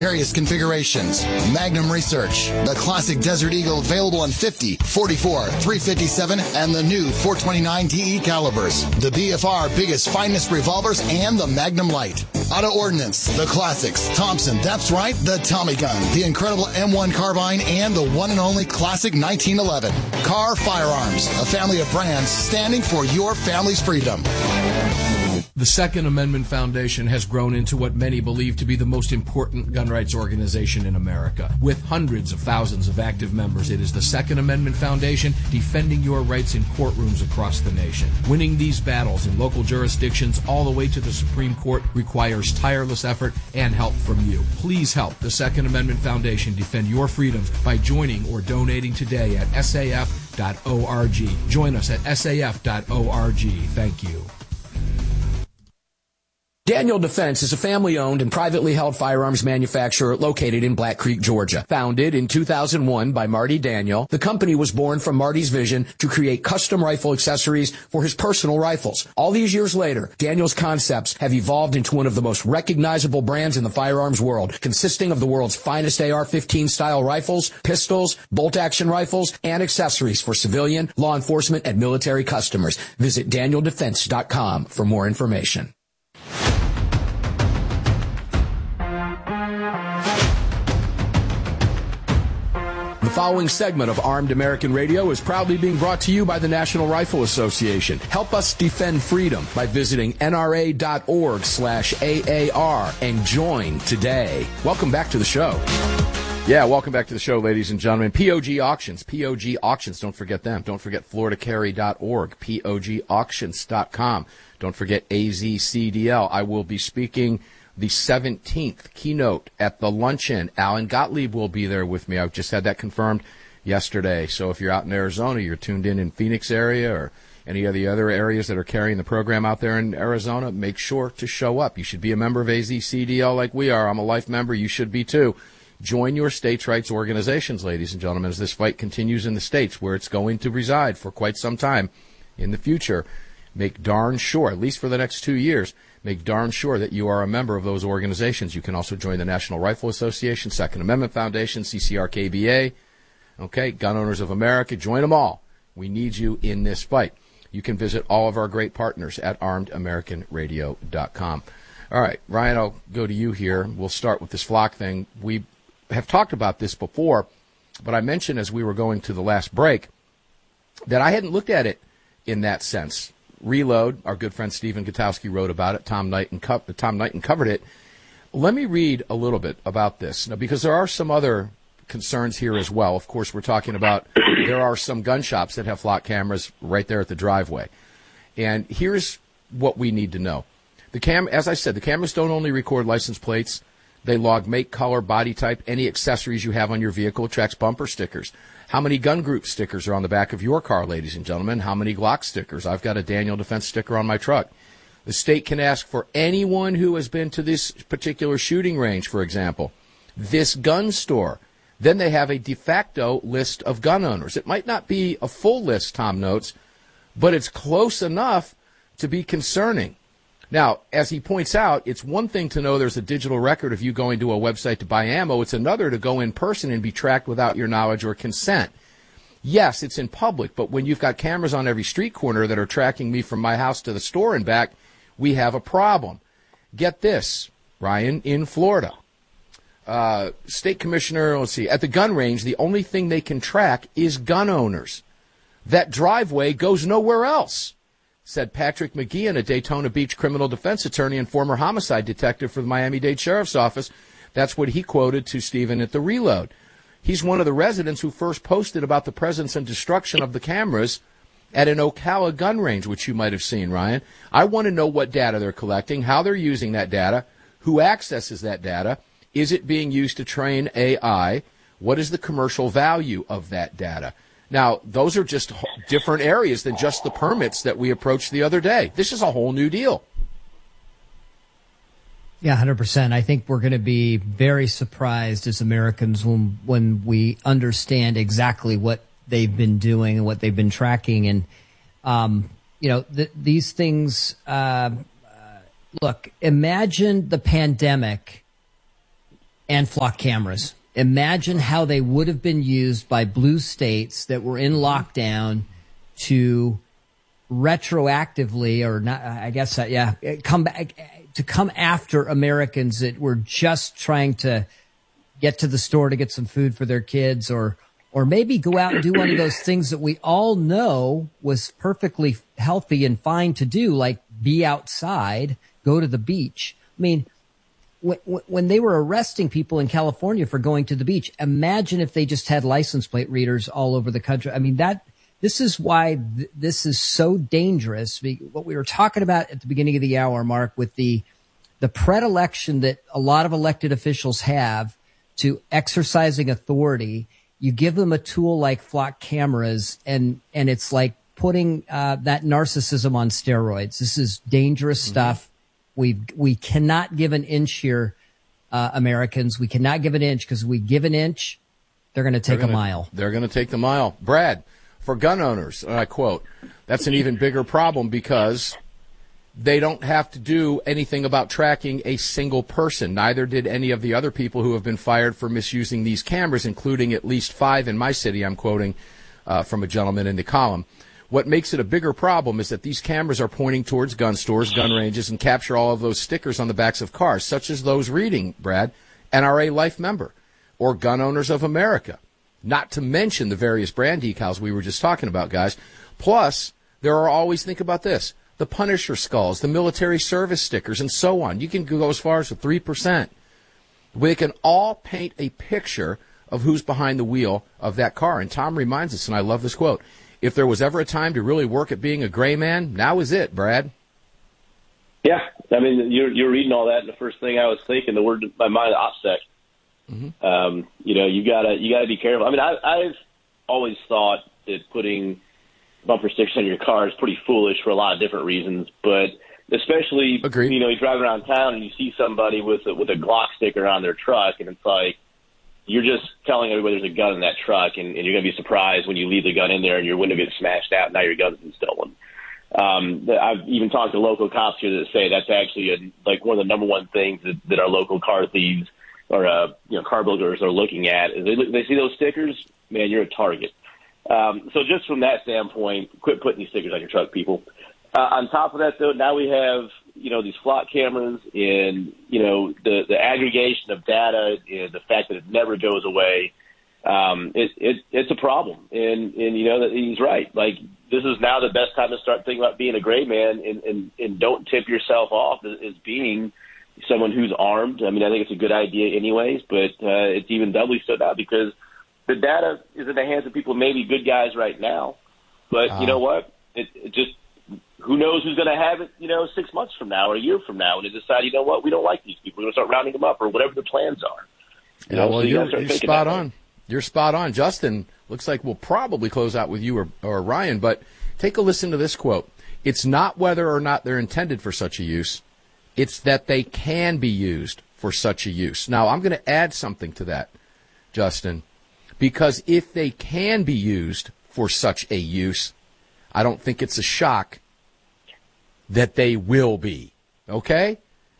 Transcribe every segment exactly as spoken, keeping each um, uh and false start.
Various configurations. Magnum Research. The classic Desert Eagle available in fifty, forty-four, three fifty-seven, and the new four twenty-nine D E calibers. The B F R biggest, finest revolvers, and the Magnum Light. Auto Ordnance. The classics. Thompson. That's right, the Tommy gun. The incredible M one carbine, and the one and only classic nineteen eleven. Carr Firearms. A family of brands standing for your family's freedom. The Second Amendment Foundation has grown into what many believe to be the most important gun rights organization in America. With hundreds of thousands of active members, it is the Second Amendment Foundation defending your rights in courtrooms across the nation. Winning these battles in local jurisdictions all the way to the Supreme Court requires tireless effort and help from you. Please help the Second Amendment Foundation defend your freedoms by joining or donating today at S A F dot org. Join us at S A F dot org. Thank you. Daniel Defense is a family-owned and privately held firearms manufacturer located in Black Creek, Georgia. Founded in two thousand one by Marty Daniel, the company was born from Marty's vision to create custom rifle accessories for his personal rifles. All these years later, Daniel's concepts have evolved into one of the most recognizable brands in the firearms world, consisting of the world's finest A R fifteen style rifles, pistols, bolt-action rifles, and accessories for civilian, law enforcement, and military customers. Visit Daniel Defense dot com for more information. The following segment of Armed American Radio is proudly being brought to you by the National Rifle Association. Help us defend freedom by visiting N R A dot org slash A A R and join today. Welcome back to the show. Yeah, welcome back to the show, ladies and gentlemen. P O G Auctions, P O G Auctions, don't forget them. Don't forget Florida Carry dot org, P O G auctions dot com. Don't forget A Z C D L. I will be speaking the seventeenth keynote at the luncheon. Alan Gottlieb will be there with me. I just had that confirmed yesterday. So if you're out in Arizona, you're tuned in in Phoenix area or any of the other areas that are carrying the program out there in Arizona, make sure to show up. You should be a member of A Z C D L like we are. I'm a life member. You should be too. Join your states' rights organizations, ladies and gentlemen, as this fight continues in the states where it's going to reside for quite some time in the future. Make darn sure, at least for the next two years, make darn sure that you are a member of those organizations. You can also join the National Rifle Association, Second Amendment Foundation, C C R K B A, okay, Gun Owners of America. Join them all. We need you in this fight. You can visit all of our great partners at armed american radio dot com. All right, Ryan, I'll go to you here. We'll start with this flock thing. We have talked about this before, but I mentioned as we were going to the last break that I hadn't looked at it in that sense. Reload, our good friend Stephen Gutowski wrote about it. Tom Knighton, co- Tom Knighton covered it. Let me read a little bit about this, now, because there are some other concerns here as well. Of course, we're talking about there are some gun shops that have flock cameras right there at the driveway. And here's what we need to know. The cam, as I said, the cameras don't only record license plates. They log make, color, body type, any accessories you have on your vehicle. It tracks bumper stickers. How many gun group stickers are on the back of your car, ladies and gentlemen? How many Glock stickers? I've got a Daniel Defense sticker on my truck. The state can ask for anyone who has been to this particular shooting range, for example, this gun store. Then they have a de facto list of gun owners. It might not be a full list, Tom notes, but it's close enough to be concerning. Now, as he points out, it's one thing to know there's a digital record of you going to a website to buy ammo. It's another to go in person and be tracked without your knowledge or consent. Yes, it's in public, but when you've got cameras on every street corner that are tracking me from my house to the store and back, we have a problem. Get this, Ryan, in Florida. Uh, state commissioner, let's see, at the gun range, the only thing they can track is gun owners. That driveway goes nowhere else, said Patrick McGeehan, a Daytona Beach criminal defense attorney and former homicide detective for the Miami-Dade Sheriff's Office. That's what he quoted to Stephen at the Reload. He's one of the residents who first posted about the presence and destruction of the cameras at an Ocala gun range, which you might have seen, Ryan. I want to know what data they're collecting, how they're using that data, who accesses that data, is it being used to train A I, what is the commercial value of that data? Now, those are just different areas than just the permits that we approached the other day. This is a whole new deal. Yeah, one hundred percent. I think we're going to be very surprised as Americans when, when we understand exactly what they've been doing and what they've been tracking. And, um, you know, th- these things, uh, uh, look, imagine the pandemic and flock cameras. Imagine how they would have been used by blue states that were in lockdown to retroactively, or not, I guess, uh, yeah, come back, to come after Americans that were just trying to get to the store to get some food for their kids, or or maybe go out and do one of those things that we all know was perfectly healthy and fine to do, like be outside, go to the beach. I mean, when, when they were arresting people in California for going to the beach, imagine if they just had license plate readers all over the country. I mean, that this is why th- this is so dangerous. What we were talking about at the beginning of the hour, Mark, with the the predilection that a lot of elected officials have to exercising authority. You give them a tool like flock cameras, and and it's like putting uh, that narcissism on steroids. This is dangerous mm-hmm. stuff. We we cannot give an inch here, uh, Americans. We cannot give an inch, because we give an inch, they're going to take gonna, a mile. They're going to take the mile. Brad, for gun owners, and I quote, that's an even bigger problem because they don't have to do anything about tracking a single person. Neither did any of the other people who have been fired for misusing these cameras, including at least five in my city. I'm quoting uh, from a gentleman in the column. What makes it a bigger problem is that these cameras are pointing towards gun stores, gun ranges, and capture all of those stickers on the backs of cars, such as those reading, Brad, N R A Life Member or Gun Owners of America, not to mention the various brand decals we were just talking about, guys. Plus, there are always, think about this, the Punisher skulls, the military service stickers, and so on. You can go as far as to three percent. They can all paint a picture of who's behind the wheel of that car. And Tom reminds us, and I love this quote, if there was ever a time to really work at being a gray man, now is it, Brad. Yeah, I mean, you're, you're reading all that, and the first thing I was thinking, the word in my mind, OPSEC. Mm-hmm. Um, you know, you gotta you gotta be careful. I mean, I, I've always thought that putting bumper stickers on your car is pretty foolish for a lot of different reasons, but especially, Agreed. you know, you drive around town and you see somebody with a, with a Glock sticker on their truck, and it's like, you're just telling everybody there's a gun in that truck, and, and you're going to be surprised when you leave the gun in there and your window gets smashed out and now your gun's been stolen. Um, I've even talked to local cops here that say that's actually a, like one of the number one things that, that our local car thieves or uh, you know car burglars are looking at. Is they, look, they see those stickers, man, you're a target. Um, so just from that standpoint, quit putting these stickers on your truck, people. Uh, on top of that, though, now we have, you know, these flock cameras and, you know, the, the aggregation of data, and the fact that it never goes away. Um, it, it, it's a problem. And, and, you know, that he's right. Like, this is now the best time to start thinking about being a gray man, and, and, and don't tip yourself off as, as being someone who's armed. I mean, I think it's a good idea anyways, but uh, it's even doubly so now because the data is in the hands of people, maybe good guys right now. But uh, you know what? It, it just, who knows who's going to have it, you know, six months from now or a year from now, and they decide, you know what, we don't like these people. We're going to start rounding them up or whatever the plans are. You yeah, know, well, so you you're, you're spot on. You're spot on. Justin, looks like we'll probably close out with you or, or Ryan, but take a listen to this quote. It's not whether or not they're intended for such a use. It's that they can be used for such a use. Now, I'm going to add something to that, Justin, because if they can be used for such a use, I don't think it's a shock that they will be. Okay?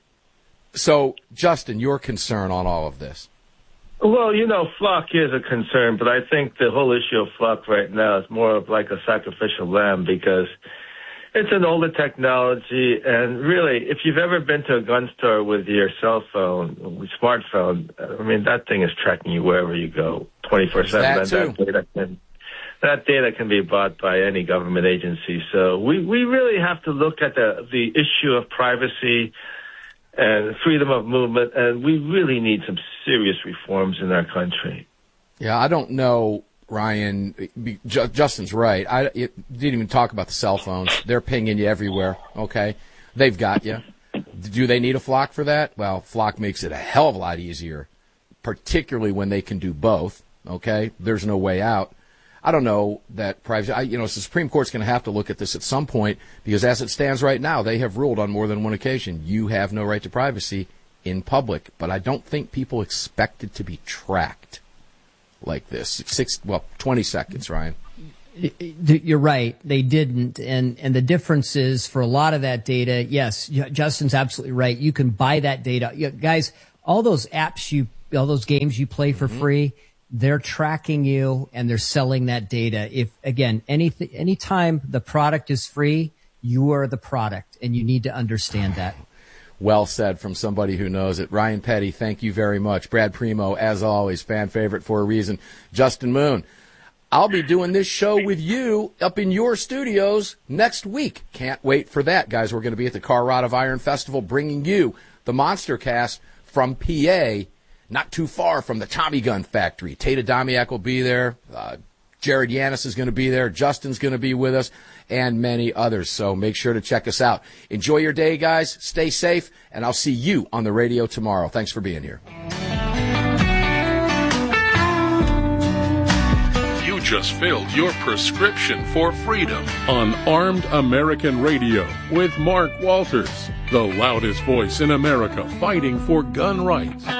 So, Justin, your concern on all of this? Well, you know, flock is a concern, but I think the whole issue of flock right now is more of like a sacrificial lamb because it's an older technology, and really, if you've ever been to a gun store with your cell phone, smartphone, I mean, that thing is tracking you wherever you go, twenty-four seven. That too. That data can, that data can be bought by any government agency. So we, we really have to look at the, the issue of privacy and freedom of movement, and we really need some serious reforms in our country. Yeah, I don't know. Ryan, Justin's right. I it, didn't even talk about the cell phones. They're pinging you everywhere, okay? They've got you. Do they need a flock for that? Well, flock makes it a hell of a lot easier, particularly when they can do both, okay? There's no way out. I don't know that privacy, I, you know, the Supreme Court's going to have to look at this at some point because as it stands right now, they have ruled on more than one occasion, you have no right to privacy in public, but I don't think people expect it to be tracked like this. Six, well, twenty seconds, Ryan. You're right. They didn't. And, and the difference is for a lot of that data, yes, Justin's absolutely right. You can buy that data. You, guys, all those apps you all those games you play for mm-hmm. free, they're tracking you and they're selling that data. If again, any anytime the product is free, you are the product, and you need to understand that. Well said from somebody who knows it. Ryan Petty, thank you very much. Brad Primo, as always, fan favorite for a reason. Justin Moon, I'll be doing this show with you up in your studios next week. Can't wait for that, guys. We're going to be at the Car Rod of Iron Festival bringing you the Monster Cast from P A, not too far from the Tommy Gun Factory. Tate Adamiak will be there. Uh, Jared Yanis is going to be there. Justin's going to be with us, and many others. So make sure to check us out. Enjoy your day, guys. Stay safe, and I'll see you on the radio tomorrow. Thanks for being here. You just filled your prescription for freedom on Armed American Radio with Mark Walters, the loudest voice in America fighting for gun rights.